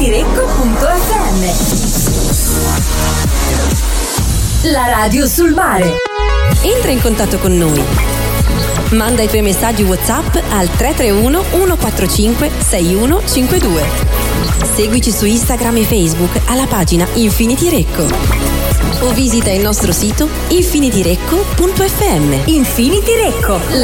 infinityrecco.fm. La radio sul mare. Entra in contatto con noi. Manda i tuoi messaggi WhatsApp al 331 145 6152. Seguici su Instagram e Facebook alla pagina Infinity Recco. O visita il nostro sito infinityrecco.fm. Infinity Recco.